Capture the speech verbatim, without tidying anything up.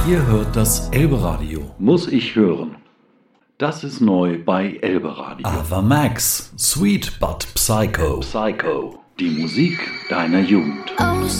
Ihr hört das Elbe-Radio. Muss ich hören. Das ist neu bei Elbe-Radio. Ava Max, Sweet but Psycho. Psycho, die Musik deiner Jugend. Oh,